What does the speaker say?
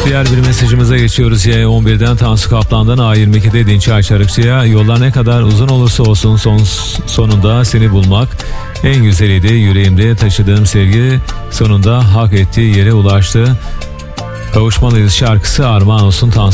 Diğer bir mesajımıza geçiyoruz. Y11'den Tansu Kaplan'dan A22'de Dinçay Çarıkçı'ya yollar ne kadar uzun olursa olsun sonunda seni bulmak en güzeliydi. Yüreğimde taşıdığım sevgi sonunda hak ettiği yere ulaştı. Kavuşmalıyız şarkısı armağan olsun Tansu